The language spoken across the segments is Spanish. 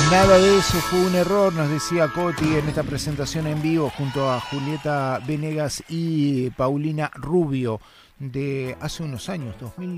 Nada de eso, fue un error, nos decía Coti en esta presentación en vivo junto a Julieta Venegas y Paulina Rubio de hace unos años,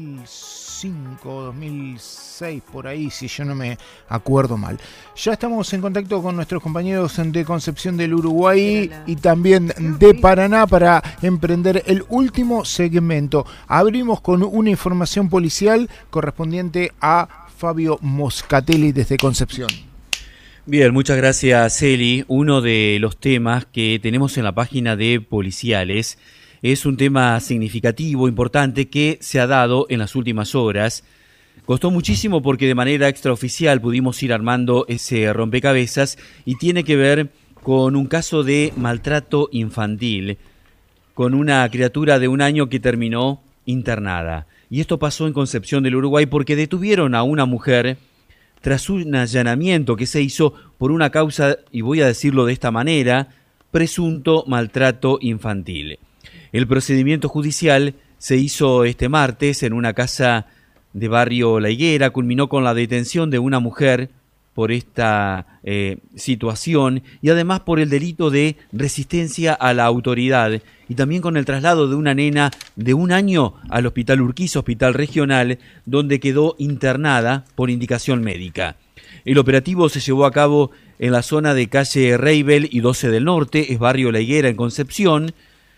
2005, 2006, por ahí, si yo no me acuerdo mal. Ya estamos en contacto con nuestros compañeros de Concepción del Uruguay y también de Paraná para emprender el último segmento. Abrimos con una información policial correspondiente a Fabio Moscatelli desde Concepción. Bien, muchas gracias, Eli. Uno de los temas que tenemos en la página de Policiales es un tema significativo, importante, que se ha dado en las últimas horas. Costó muchísimo porque de manera extraoficial pudimos ir armando ese rompecabezas y tiene que ver con un caso de maltrato infantil, con una criatura de 1 año que terminó internada. Y esto pasó en Concepción del Uruguay porque detuvieron a una mujer tras un allanamiento que se hizo por una causa, y voy a decirlo de esta manera, presunto maltrato infantil. El procedimiento judicial se hizo este martes en una casa de barrio La Higuera, culminó con la detención de una mujer por esta situación y además por el delito de resistencia a la autoridad y también con el traslado de una nena de 1 año al Hospital Urquiza, hospital regional, donde quedó internada por indicación médica. El operativo se llevó a cabo en la zona de calle Reibel y 12 del Norte, es barrio La Higuera en Concepción.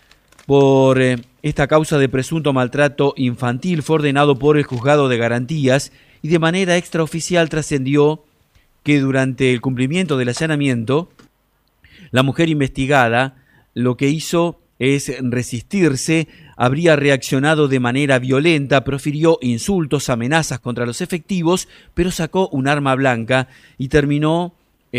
Por esta causa de presunto maltrato infantil fue ordenado por el Juzgado de Garantías y de manera extraoficial trascendió que durante el cumplimiento del allanamiento, la mujer investigada lo que hizo es resistirse, habría reaccionado de manera violenta, profirió insultos, amenazas contra los efectivos, pero sacó un arma blanca y terminó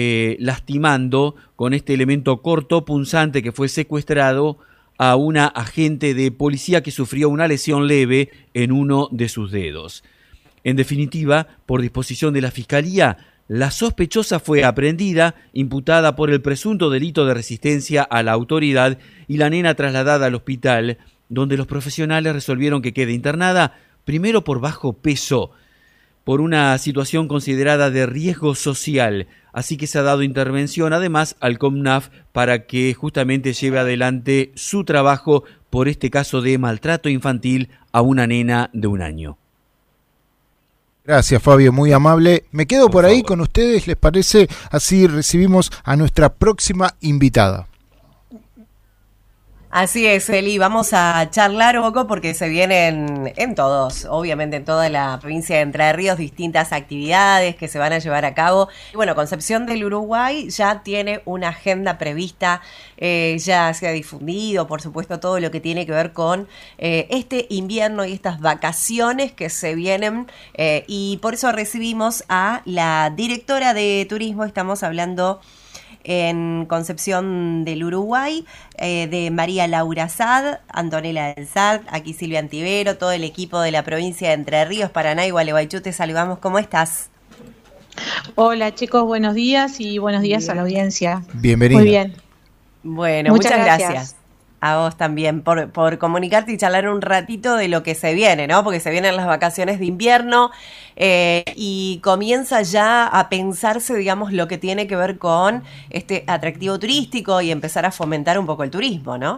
lastimando con este elemento corto punzante que fue secuestrado a una agente de policía que sufrió una lesión leve en uno de sus dedos. En definitiva, por disposición de la Fiscalía, la sospechosa fue aprehendida, imputada por el presunto delito de resistencia a la autoridad y la nena trasladada al hospital, donde los profesionales resolvieron que quede internada, primero por bajo peso, por una situación considerada de riesgo social, así que se ha dado intervención además al COMNAF para que justamente lleve adelante su trabajo por este caso de maltrato infantil a una nena de 1 año. Gracias, Fabio, muy amable. Me quedo por ahí con ustedes, ¿les parece? Así recibimos a nuestra próxima invitada. Así es, Eli, vamos a charlar un poco porque se vienen obviamente en toda la provincia de Entre Ríos, distintas actividades que se van a llevar a cabo. Y bueno, Concepción del Uruguay ya tiene una agenda prevista, ya se ha difundido, por supuesto, todo lo que tiene que ver con este invierno y estas vacaciones que se vienen. Y por eso recibimos a la directora de turismo, estamos hablando en Concepción del Uruguay, de María Laura Sad, Antonella del Sad, aquí Silvia Antivero, todo el equipo de la provincia de Entre Ríos, Paraná y Gualeguaychú, te saludamos. ¿Cómo estás? Hola chicos, buenos días y buenos días a la audiencia. Bienvenida. Muy bien. Bueno, muchas gracias. A vos también por comunicarte y charlar un ratito de lo que se viene, ¿no? Porque se vienen las vacaciones de invierno y comienza ya a pensarse, digamos, lo que tiene que ver con este atractivo turístico y empezar a fomentar un poco el turismo, ¿no?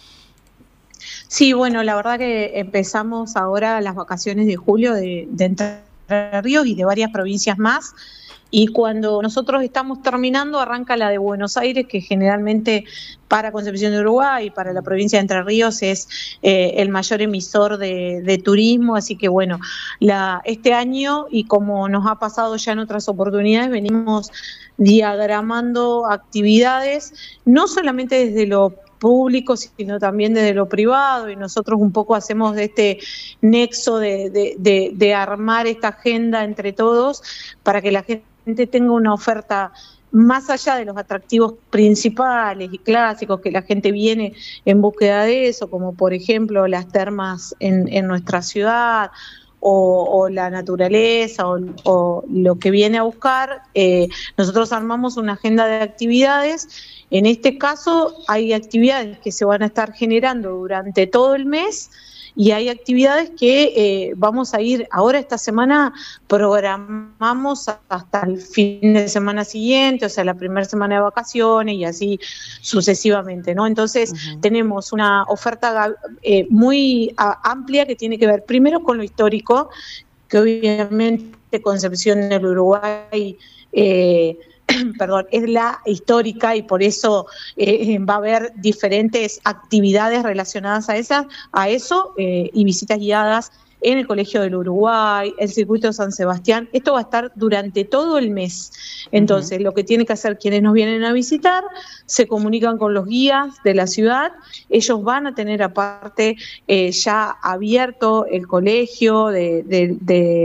Sí, bueno, la verdad que empezamos ahora las vacaciones de julio de Entre Ríos y de varias provincias más. Y cuando nosotros estamos terminando, arranca la de Buenos Aires, que generalmente para Concepción de Uruguay y para la provincia de Entre Ríos es el mayor emisor de turismo. Así que bueno, este año, y como nos ha pasado ya en otras oportunidades, venimos diagramando actividades, no solamente desde lo público, sino también desde lo privado, y nosotros un poco hacemos de este nexo de armar esta agenda entre todos para que la gente tenga una oferta más allá de los atractivos principales y clásicos que la gente viene en búsqueda de eso, como por ejemplo las termas en nuestra ciudad o la naturaleza o lo que viene a buscar. Nosotros armamos una agenda de actividades. En este caso hay actividades que se van a estar generando durante todo el mes y hay actividades que vamos a ir, ahora esta semana programamos hasta el fin de semana siguiente, o sea, la primera semana de vacaciones y así sucesivamente, ¿no? Entonces tenemos una oferta muy amplia que tiene que ver primero con lo histórico, que obviamente Concepción del Uruguay perdón, es la histórica y por eso va a haber diferentes actividades relacionadas a eso y visitas guiadas en el Colegio del Uruguay, el Circuito San Sebastián. Esto va a estar durante todo el mes. Entonces, lo que tienen que hacer quienes nos vienen a visitar, se comunican con los guías de la ciudad. Ellos van a tener aparte ya abierto el colegio de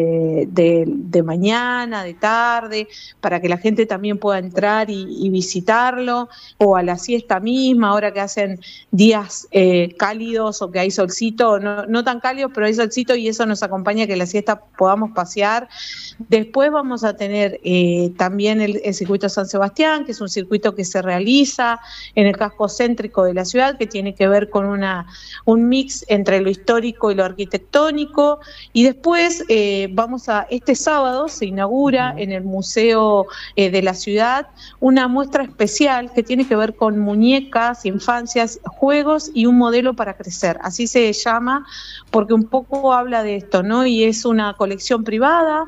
mañana, de tarde, para que la gente también pueda entrar y visitarlo, o a la siesta misma, ahora que hacen días cálidos o que hay solcito, no tan cálidos, pero hay solcito y eso nos acompaña a que la siesta podamos pasear. Después vamos a tener también el Circuito San Sebastián, que es un circuito que se realiza en el casco céntrico de la ciudad, que tiene que ver con un mix entre lo histórico y lo arquitectónico. Y después este sábado se inaugura en el Museo de la Ciudad una muestra especial que tiene que ver con muñecas, infancias, juegos y un modelo para crecer. Así se llama, porque un poco habla de esto, ¿no? Y es una colección privada,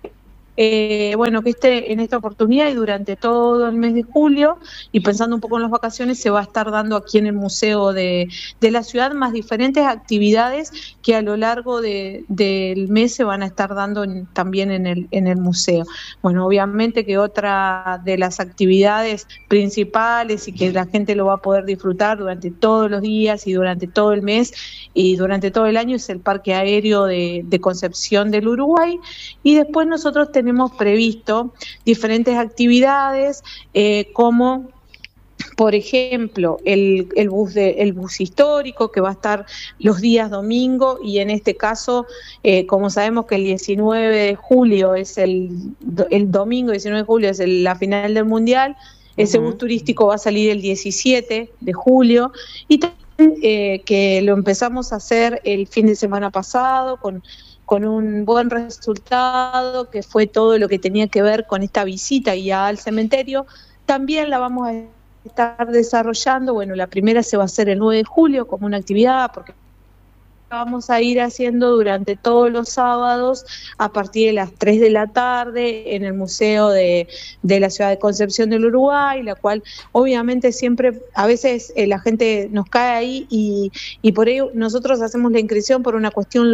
que esté en esta oportunidad y durante todo el mes de julio, y pensando un poco en las vacaciones, se va a estar dando aquí en el Museo de la Ciudad más diferentes actividades que a lo largo del mes se van a estar dando también en el museo. Bueno, obviamente que otra de las actividades principales y que la gente lo va a poder disfrutar durante todos los días y durante todo el mes y durante todo el año es el Parque Aéreo de Concepción del Uruguay. Y después nosotros tenemos previsto diferentes actividades como por ejemplo el bus histórico, que va a estar los días domingo, y en este caso como sabemos que el 19 de julio es el domingo 19 de julio es la final del Mundial, ese bus turístico va a salir el 17 de julio y que lo empezamos a hacer el fin de semana pasado con un buen resultado, que fue todo lo que tenía que ver con esta visita guiada al cementerio. También la vamos a estar desarrollando, bueno, la primera se va a hacer el 9 de julio como una actividad, porque vamos a ir haciendo durante todos los sábados a partir de las 3 de la tarde en el Museo de la Ciudad de Concepción del Uruguay, la cual obviamente siempre, a veces la gente nos cae ahí y por ello nosotros hacemos la inscripción por una cuestión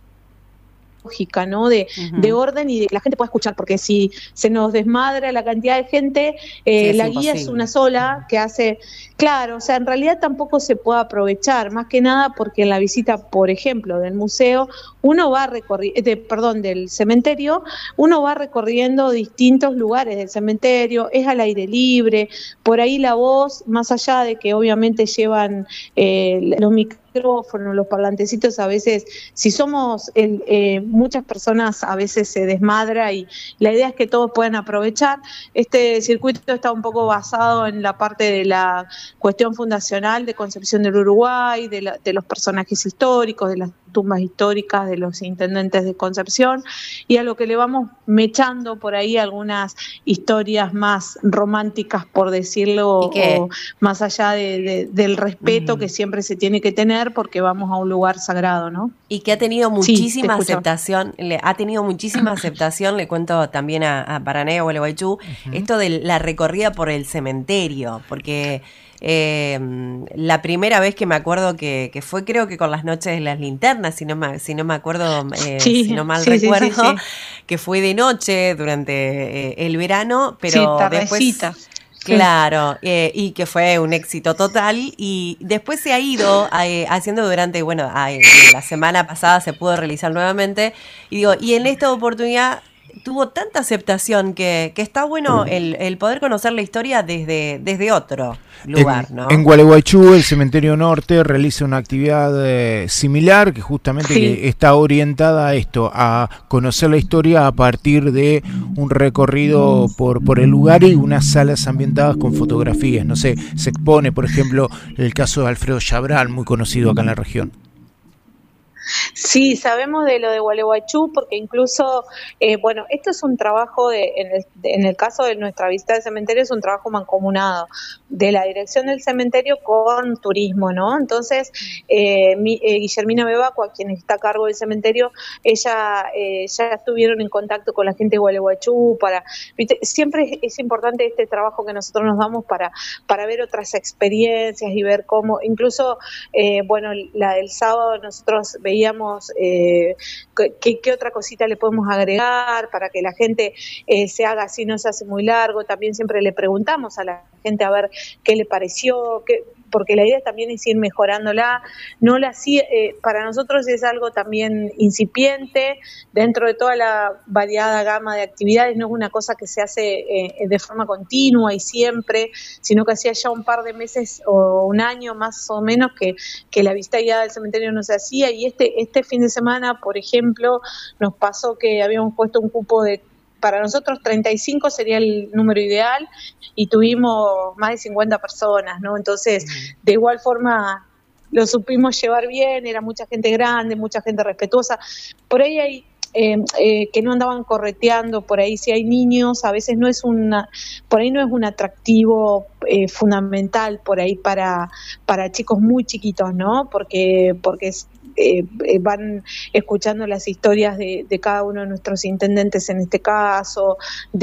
lógica, ¿no? De orden y de que la gente pueda escuchar, porque si se nos desmadra la cantidad de gente, la guía es una sola que hace, claro, o sea, en realidad tampoco se puede aprovechar, más que nada porque en la visita, por ejemplo, del museo, uno va del cementerio, uno va recorriendo distintos lugares del cementerio, es al aire libre, por ahí la voz, más allá de que obviamente llevan los micrófonos, los parlantecitos, a veces, si somos muchas personas, a veces se desmadra y la idea es que todos puedan aprovechar. Este circuito está un poco basado en la parte de la cuestión fundacional de Concepción del Uruguay, de los personajes históricos, de las tumbas históricas de los intendentes de Concepción, y a lo que le vamos mechando por ahí algunas historias más románticas, por decirlo, o más allá del respeto que siempre se tiene que tener porque vamos a un lugar sagrado, ¿no? Y que ha tenido muchísima aceptación, le cuento también a Paraná y a Gualeguaychú, esto de la recorrida por el cementerio, porque la primera vez que me acuerdo que fue, creo que con las noches de las linternas, si no me acuerdo, si no mal recuerdo, que fue de noche durante el verano, pero después, claro, y que fue un éxito total, y después se ha ido haciendo durante, la semana pasada se pudo realizar nuevamente, y en esta oportunidad tuvo tanta aceptación que está bueno el poder conocer la historia desde otro lugar, ¿no? En Gualeguaychú, el Cementerio Norte realiza una actividad similar que justamente que está orientada a esto, a conocer la historia a partir de un recorrido por el lugar y unas salas ambientadas con fotografías. No sé, se expone, por ejemplo, el caso de Alfredo Chabral, muy conocido acá en la región. Sí, sabemos de lo de Gualeguaychú porque incluso, bueno, esto es un trabajo, en el caso de nuestra visita al cementerio, es un trabajo mancomunado de la dirección del cementerio con turismo, ¿no? Entonces, Guillermina Bebacua, quien está a cargo del cementerio, ella ya estuvieron en contacto con la gente de Gualeguaychú ¿viste? Siempre es importante este trabajo que nosotros nos damos para ver otras experiencias y ver cómo, incluso, bueno, la del sábado nosotros veíamos qué otra cosita le podemos agregar para que la gente se haga así, no se hace muy largo. También siempre le preguntamos a la gente a ver qué le pareció, porque la idea también es ir mejorándola. No la para nosotros es algo también incipiente dentro de toda la variada gama de actividades, no es una cosa que se hace de forma continua y siempre, sino que hacía ya un par de meses o un año más o menos que la visita guiada del cementerio no se hacía, y este fin de semana, por ejemplo, nos pasó que habíamos puesto un cupo para nosotros 35 sería el número ideal y tuvimos más de 50 personas, ¿no? Entonces, de igual forma lo supimos llevar bien, era mucha gente grande, mucha gente respetuosa. Por ahí hay que no andaban correteando, por ahí si hay niños, a veces por ahí no es un atractivo fundamental por ahí para chicos muy chiquitos, ¿no? Porque van escuchando las historias de cada uno de nuestros intendentes en este caso,